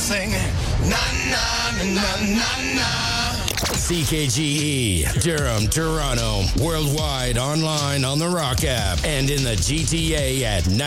sing na na na na na na. CKGE, Durham, Toronto, worldwide, online, on the Rock app, and in the GTA at